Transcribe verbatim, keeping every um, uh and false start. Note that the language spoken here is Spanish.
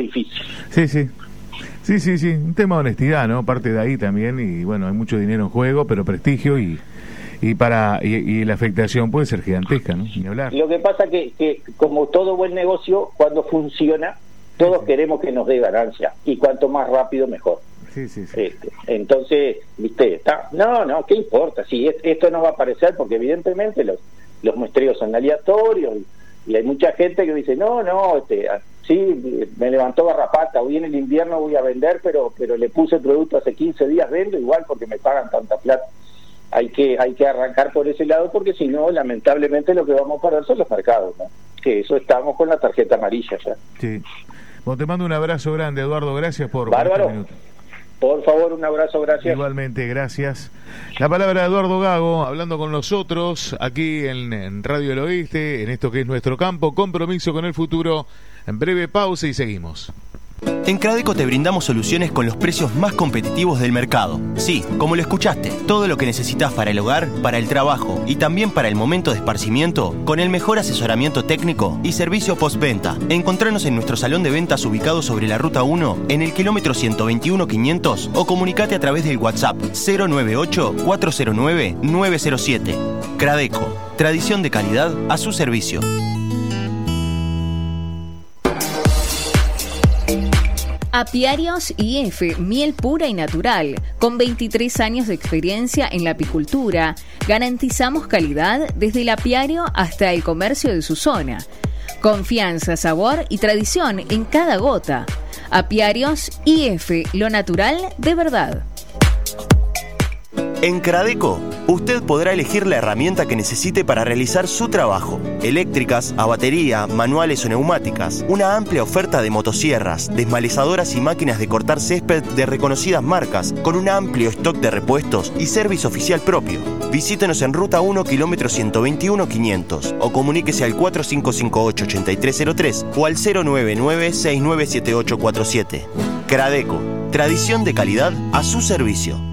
difícil. Sí, sí. Sí, sí, sí. Un tema de honestidad, ¿no? Parte de ahí también. Y bueno, hay mucho dinero en juego, pero prestigio y y para y, y la afectación puede ser gigantesca, ¿no? Ni hablar. Lo que pasa que, que como todo buen negocio, cuando funciona, todos sí, sí. queremos que nos dé ganancia. Y cuanto más rápido, mejor. Sí, sí, sí. Este, entonces, viste, está, no, no, ¿qué importa? Sí, es, esto no va a aparecer porque evidentemente los, los muestreos son aleatorios y, y hay mucha gente que dice, no, no, este, sí, me levantó garrapata, hoy en el invierno voy a vender, pero pero le puse el producto hace quince días, vendo igual porque me pagan tanta plata. Hay que hay que arrancar por ese lado porque si no, lamentablemente lo que vamos a perder son los mercados, ¿no? Que eso estamos con la tarjeta amarilla ya. Sí. Bueno, te mando un abrazo grande, Eduardo, gracias por, Bárbaro. por este minuto. Por favor, un abrazo, gracias. Igualmente, gracias. La palabra de Eduardo Gago, hablando con nosotros aquí en, en Radio del Oeste, en esto que es nuestro campo, compromiso con el futuro. En breve pausa y seguimos. En Cradeco te brindamos soluciones con los precios más competitivos del mercado. Sí, como lo escuchaste, todo lo que necesitas para el hogar, para el trabajo y también para el momento de esparcimiento, con el mejor asesoramiento técnico y servicio postventa. Encontranos en nuestro salón de ventas ubicado sobre la Ruta uno, en el kilómetro ciento veintiuno quinientos, o comunicate a través del WhatsApp cero nueve ocho, cuatro cero nueve, nueve cero siete. Cradeco, tradición de calidad a su servicio. Apiarios I F, miel pura y natural. Con veintitrés años de experiencia en la apicultura, garantizamos calidad desde el apiario hasta el comercio de su zona. Confianza, sabor y tradición en cada gota. Apiarios I F, lo natural de verdad. En Cradeco, usted podrá elegir la herramienta que necesite para realizar su trabajo. Eléctricas, a batería, manuales o neumáticas. Una amplia oferta de motosierras, desmalezadoras y máquinas de cortar césped de reconocidas marcas, con un amplio stock de repuestos y servicio oficial propio. Visítenos en Ruta uno, kilómetro ciento veintiuno quinientos, o comuníquese al cuatro cinco cinco ocho, ocho tres cero tres o al cero nueve nueve, seis nueve siete ocho cuatro siete. Cradeco, tradición de calidad a su servicio.